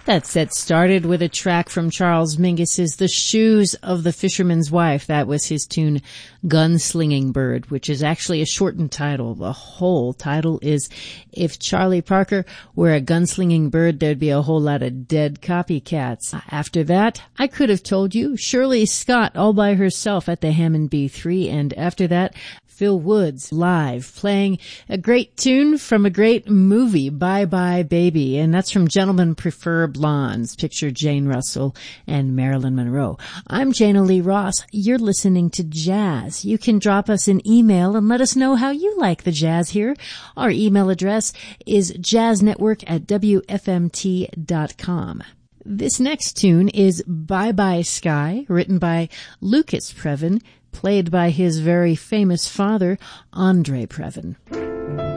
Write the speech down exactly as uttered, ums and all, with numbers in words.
That set started with a track from Charles Mingus's The Shoes of the Fisherman's Wife. That was his tune Gunslinging Bird, which is actually a shortened title. The whole title is If Charlie Parker Were a Gunslinging Bird, There'd Be a Whole Lot of Dead Copycats. After that, I Could Have Told You, Shirley Scott all by herself at the Hammond B three, and after that, Phil Woods live playing a great tune from a great movie, Bye Bye Baby, and that's from Gentlemen Prefer Blondes. Picture Jane Russell and Marilyn Monroe. I'm Jana Lee Ross. You're listening to Jazz. You can drop us an email and let us know how you like the jazz here. Our email address is jazznetwork at w f m t dot com. This next tune is Bye Bye Sky, written by Lucas Previn, played by his very famous father, Andre Previn.